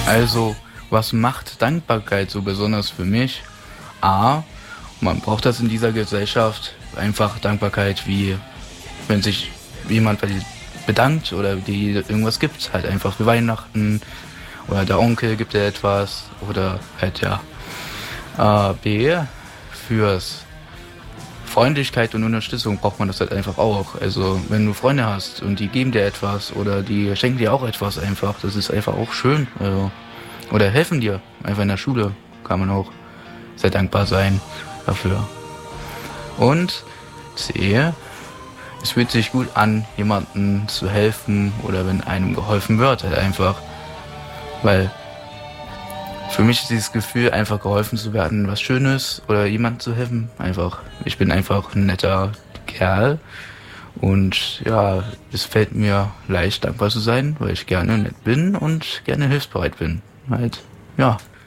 Also, was macht Dankbarkeit so besonders für mich? A, man braucht das in dieser Gesellschaft. Einfach Dankbarkeit, wie wenn sich jemand bei dir bedankt oder dir irgendwas gibt. Halt einfach für Weihnachten oder der Onkel gibt dir etwas oder halt ja. B, fürs Freundlichkeit und Unterstützung braucht man das halt einfach auch. Also wenn du Freunde hast und die geben dir etwas oder die schenken dir auch etwas einfach, das ist einfach auch schön. Also, oder helfen dir. Einfach in der Schule kann man auch sehr dankbar sein dafür. Und C, es fühlt sich gut an, jemandem zu helfen oder wenn einem geholfen wird, halt einfach. Weil für mich ist dieses Gefühl, einfach geholfen zu werden, was Schönes oder jemandem zu helfen. Einfach, ich bin einfach ein netter Kerl und ja, es fällt mir leicht, dankbar zu sein, weil ich gerne nett bin und gerne hilfsbereit bin. Halt, ja.